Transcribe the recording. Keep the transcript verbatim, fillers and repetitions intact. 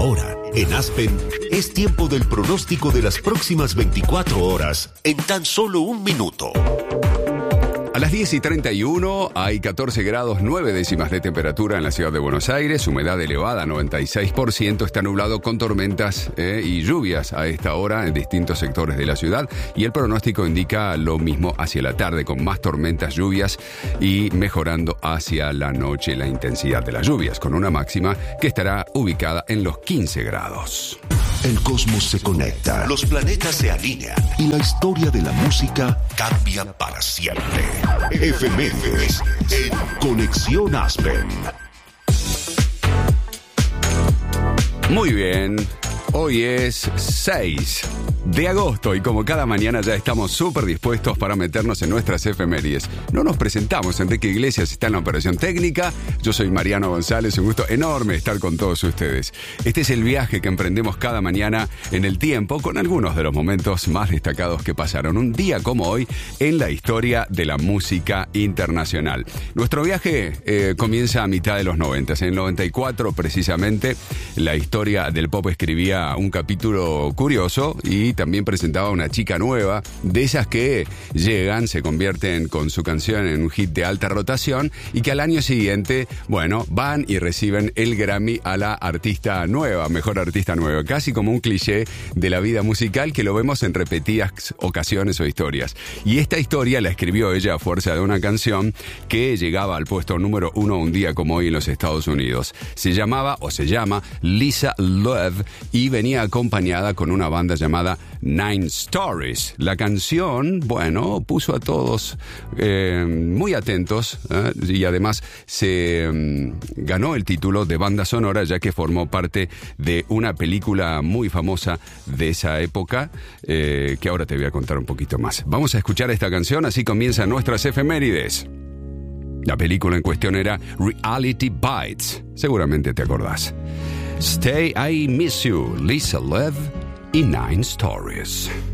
Ahora, en Aspen, es tiempo del pronóstico de las próximas veinticuatro horas en tan solo un minuto. A las diez y treinta y uno hay catorce grados nueve décimas de temperatura en la ciudad de Buenos Aires, humedad elevada noventa y seis por ciento, está nublado con tormentas eh, y lluvias a esta hora en distintos sectores de la ciudad y el pronóstico indica lo mismo hacia la tarde con más tormentas, lluvias y mejorando hacia la noche la intensidad de las lluvias con una máxima que estará ubicada en los quince grados. El cosmos se conecta, los planetas se alinean y la historia de la música cambia para siempre. Efemérides en Conexión Aspen. Muy bien, hoy es seis de agosto y como cada mañana ya estamos súper dispuestos para meternos en nuestras efemérides. No nos presentamos, Enrique Iglesias está en la operación técnica, yo soy Mariano González, un gusto enorme estar con todos ustedes. Este es el viaje que emprendemos cada mañana en el tiempo con algunos de los momentos más destacados que pasaron un día como hoy en la historia de la música internacional. Nuestro viaje eh, comienza a mitad de los noventas, en el noventa y cuatro precisamente la historia del pop escribía un capítulo curioso y también presentaba una chica nueva, de esas que llegan, se convierten con su canción en un hit de alta rotación y que al año siguiente, bueno, van y reciben el Grammy a la artista nueva, mejor artista nueva, casi como un cliché de la vida musical que lo vemos en repetidas ocasiones o historias. Y esta historia la escribió ella a fuerza de una canción que llegaba al puesto número uno un día como hoy en los Estados Unidos. Se llamaba o se llama Lisa Love y venía acompañada con una banda llamada Nine Stories. La canción, bueno, puso a todos eh, muy atentos eh, y además se eh, ganó el título de banda sonora ya que formó parte de una película muy famosa de esa época eh, que ahora te voy a contar un poquito más. Vamos a escuchar esta canción, así comienzan nuestras efemérides. La película en cuestión era Reality Bites, seguramente te acordás. Stay, I Miss You, Lisa Love y Nine Stories.